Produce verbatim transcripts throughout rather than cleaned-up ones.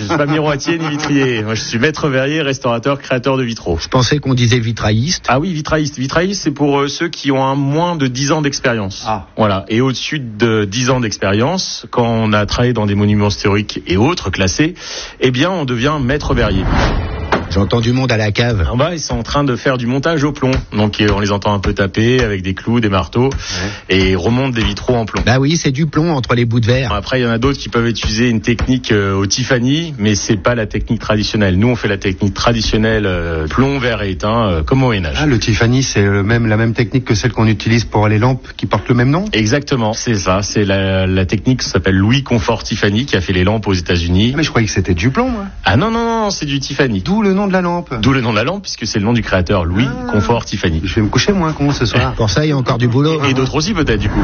suis pas miroitier ni vitrier. Moi, je suis maître verrier, restaurateur, créateur de vitraux. Je pensais qu'on disait vitrailliste. Ah oui, vitrailliste. Vitrailliste, c'est pour euh, ceux qui ont un moins de dix ans d'expérience. Ah. Voilà. Et au-dessus de dix ans d'expérience, quand on a travaillé dans des monuments historiques et autres classés, eh bien, on devient maître verrier. J'entends du monde à la cave. En bas, ils sont en train de faire du montage au plomb. Donc, on les entend un peu taper avec des clous, des marteaux, ouais. Et ils remontent des vitraux en plomb. Bah oui, c'est du plomb entre les bouts de verre. Après, il y en a d'autres qui peuvent utiliser une technique euh, au Tiffany, mais c'est pas la technique traditionnelle. Nous, on fait la technique traditionnelle euh, plomb, verre et étain, euh, comme au Moyen Âge. Ah, le Tiffany, c'est le même, la même technique que celle qu'on utilise pour les lampes qui portent le même nom? Exactement, c'est ça. C'est la, la technique qui s'appelle Louis Comfort Tiffany, qui a fait les lampes aux États-Unis. Mais je croyais que c'était du plomb, moi. Ah non, non, non, c'est du Tiffany. D'où le nom de la lampe. D'où le nom de la lampe, puisque c'est le nom du créateur, Louis ah. Comfort Tiffany. Je vais me coucher moins con ce soir. Pour ça, il y a encore du boulot. Et d'autres aussi peut-être, du coup.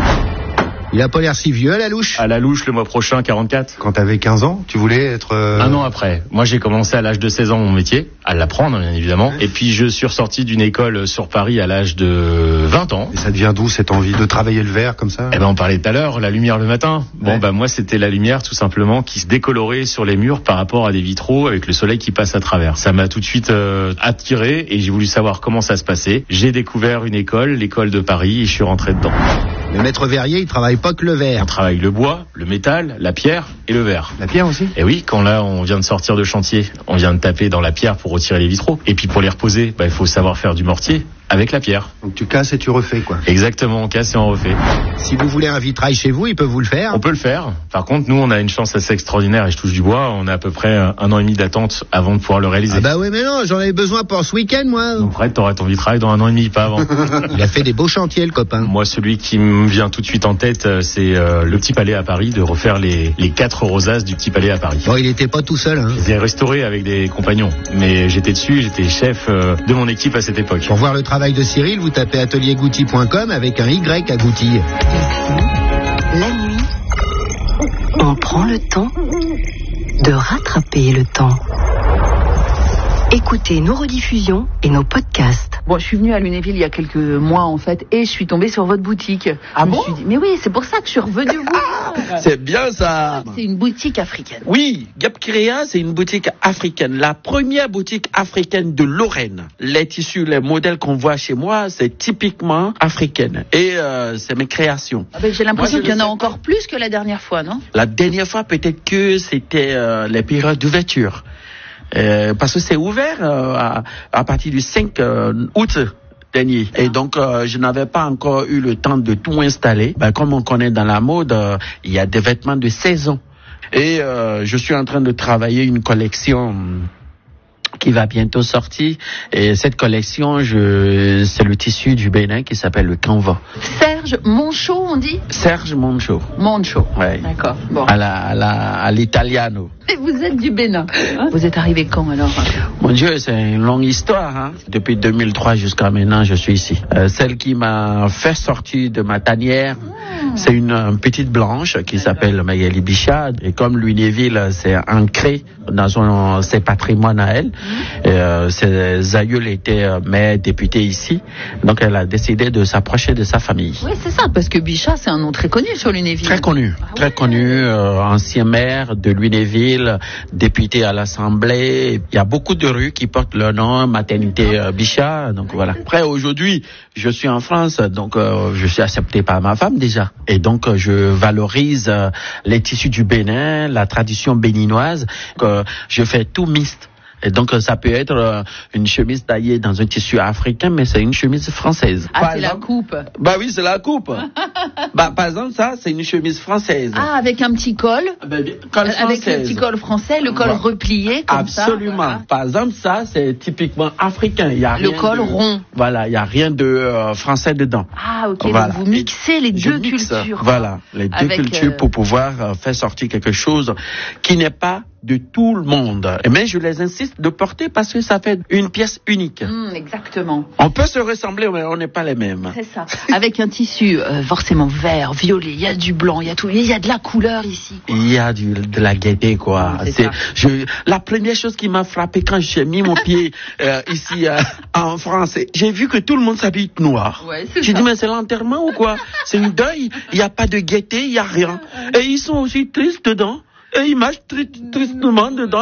Il a pas l'air si vieux à la louche. À la louche, le mois prochain, quarante-quatre. Quand t'avais quinze ans, tu voulais être... Euh... Un an après. Moi, j'ai commencé à l'âge de seize ans mon métier, à l'apprendre, bien évidemment. Et puis, je suis ressorti d'une école sur Paris à l'âge de vingt ans. Et ça devient d'où cette envie de travailler le verre comme ça? Eh ben, on parlait tout à l'heure, la lumière le matin. Bon, ouais. bah, moi, c'était la lumière, tout simplement, qui se décolorait sur les murs par rapport à des vitraux avec le soleil qui passe à travers. Ça m'a tout de suite euh, attiré et j'ai voulu savoir comment ça se passait. J'ai découvert une école, l'école de Paris, et je suis rentré dedans. Le maître verrier, il travaille pas que le verre. On travaille le bois, le métal, la pierre et le verre. La pierre aussi? Et oui, quand là, on vient de sortir de chantier, on vient de taper dans la pierre pour retirer les vitraux. Et puis pour les reposer, bah, il faut savoir faire du mortier avec la pierre. Donc tu casses et tu refais, quoi. Exactement, on casse et on refait. Si vous voulez un vitrail chez vous, il peut vous le faire. On peut le faire. Par contre, nous, on a une chance assez extraordinaire et je touche du bois. On a à peu près un an et demi d'attente avant de pouvoir le réaliser. Ah bah oui, mais non, j'en avais besoin pour ce week-end, moi. Donc Fred, t'auras ton vitrail dans un an et demi, pas avant. Il a fait des beaux chantiers, le copain. Moi, celui qui me vient tout de suite en tête, c'est euh, le Petit Palais à Paris, de refaire les, les quatre rosaces du Petit Palais à Paris. Bon, il était pas tout seul, hein. Je les ai restaurés avec des compagnons. Mais j'étais dessus, j'étais chef euh, de mon équipe à cette époque. Pour voir le travail de Cyril, vous tapez atelier goutti point com avec un Y à Goutti. La nuit, on prend le temps de rattraper le temps. Écoutez nos rediffusions et nos podcasts. Bon, je suis venue à Lunéville il y a quelques mois en fait et je suis tombée sur votre boutique. Ah je bon me suis dit, mais oui, c'est pour ça que je suis revenue vous. C'est bien ça. C'est une boutique africaine. Oui, Gap Créa, c'est une boutique africaine, la première boutique africaine de Lorraine. Les tissus, les modèles qu'on voit chez moi, c'est typiquement africaine et euh, c'est mes créations. Ah ben, j'ai l'impression Moi, qu'il y en a sais... encore plus que la dernière fois, non? La dernière fois, peut-être que c'était euh, les périodes d'ouverture. Euh, parce que c'est ouvert euh, à, à partir du cinq euh, août dernier. Et donc, euh, je n'avais pas encore eu le temps de tout installer. Ben, comme on connaît dans la mode, euh, il y a des vêtements de saison. Et euh, je suis en train de travailler une collection qui va bientôt sortir. Et cette collection, je, c'est le tissu du Bénin qui s'appelle le canvas. Serge Monchot, on dit? Serge Monchot. Monchot. Ouais. D'accord. Bon. À la, à la, à l'italiano. Et vous êtes du Bénin. Hein? Vous êtes arrivé quand alors? Mon Dieu, c'est une longue histoire. Hein. Depuis deux mille trois jusqu'à maintenant, je suis ici. Euh, celle qui m'a fait sortir de ma tanière, mmh. c'est une, une petite blanche qui s'appelle Magali Bichat. Et comme Lunéville, c'est ancré dans son, ses patrimoines à elle. Mmh. Et, euh, ses aïeuls étaient euh, maires, députés ici. Donc elle a décidé de s'approcher de sa famille. Oui, c'est ça, parce que Bichat, c'est un nom très connu sur Lunéville. Très connu, ah, très ouais. connu. Euh, ancien maire de Lunéville, député à l'Assemblée. Il y a beaucoup de rues qui portent le nom, maternité euh, Bichat. Donc voilà. Après, aujourd'hui, je suis en France, donc euh, je suis accepté par ma femme déjà. Et donc, euh, je valorise euh, les tissus du Bénin, la tradition béninoise. Euh, je fais tout mixte. Et donc, ça peut être euh, une chemise taillée dans un tissu africain, mais c'est une chemise française. Ah, par c'est exemple, la coupe. Bah oui, c'est la coupe. Bah, par exemple, ça, c'est une chemise française. Ah, avec un petit col. Bah, col avec le petit col français, le col bah, replié, comme absolument. ça. Absolument. Voilà. Par exemple, ça, c'est typiquement africain. Il y a le rien col de, rond. Voilà, il n'y a rien de euh, français dedans. Ah, ok. Voilà. Donc, vous mixez les deux mixe, cultures. Voilà, les deux avec, cultures euh... pour pouvoir euh, faire sortir quelque chose qui n'est pas de tout le monde. Mais je les insiste de porter parce que ça fait une pièce unique. Mmh, exactement. On peut se ressembler, mais on n'est pas les mêmes. C'est ça. Avec un tissu euh, forcément vert, violet, il y a du blanc, il y a tout, il y a de la couleur ici. Il y a du, de la gaieté, quoi. Mmh, c'est c'est, je, la première chose qui m'a frappé quand j'ai mis mon pied euh, ici euh, en France, j'ai vu que tout le monde s'habille noir. Ouais, c'est j'ai ça. dit, mais c'est l'enterrement ou quoi? C'est une deuil. Il n'y a pas de gaieté, il n'y a rien. Et ils sont aussi tristes dedans. Et ils marchent tristement dedans.